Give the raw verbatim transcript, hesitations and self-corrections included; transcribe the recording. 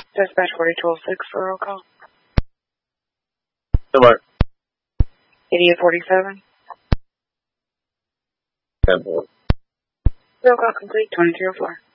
Dispatch forty-two oh six for roll call. Hello. eighty-eight forty-seven. ten four. Roll call complete, twenty-three oh four.